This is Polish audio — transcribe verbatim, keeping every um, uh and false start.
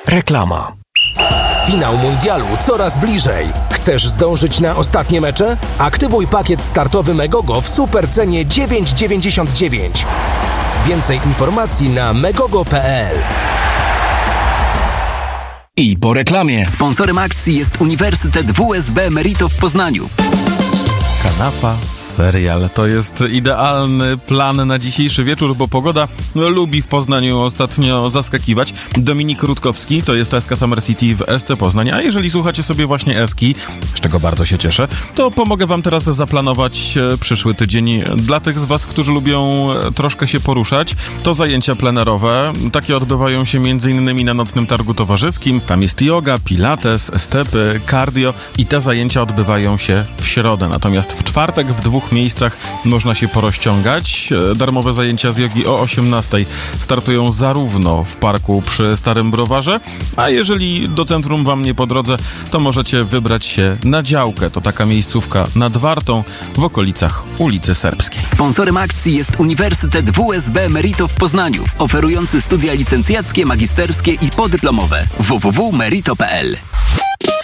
Reklama. Finał mundialu coraz bliżej. Chcesz zdążyć na ostatnie mecze? Aktywuj pakiet startowy Megogo w supercenie dziewięć dziewięćdziesiąt dziewięć. Więcej informacji na megogo kropka pe el. I po reklamie. Sponsorem akcji jest Uniwersytet W S B Merito w Poznaniu. Kanapa, serial. To jest idealny plan na dzisiejszy wieczór, bo pogoda lubi w Poznaniu ostatnio zaskakiwać. Dominik Rutkowski to jest S K Summer City w S C Poznań, a jeżeli słuchacie sobie właśnie Eski, z czego bardzo się cieszę, to pomogę wam teraz zaplanować przyszły tydzień. Dla tych z was, którzy lubią troszkę się poruszać, to zajęcia plenerowe. Takie odbywają się m.in. na Nocnym Targu Towarzyskim. Tam jest yoga, pilates, stepy, cardio i te zajęcia odbywają się w środę. Natomiast w czwartek w dwóch miejscach można się porozciągać. Darmowe zajęcia z jogi o osiemnastej startują zarówno w parku przy Starym Browarze, a jeżeli do centrum wam nie po drodze, to możecie wybrać się na działkę. To taka miejscówka nad Wartą w okolicach ulicy Serbskiej. Sponsorem akcji jest Uniwersytet W S B Merito w Poznaniu, oferujący studia licencjackie, magisterskie i podyplomowe. w w w kropka merito kropka pe el.